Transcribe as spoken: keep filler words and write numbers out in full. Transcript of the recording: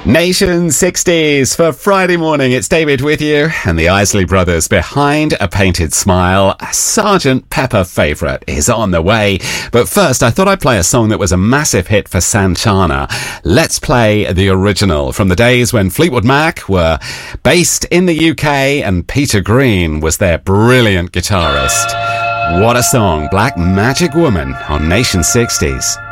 Nation sixties for Friday morning. It's David with you and the Isley Brothers behind a painted smile. A Sergeant Pepper favourite is on the way. But first, I thought I'd play a song that was a massive hit for Sanchana. Let's play the original from the days when Fleetwood Mac were based in the U K and Peter Green was their brilliant guitarist. What a song. Black Magic Woman on Nation sixties.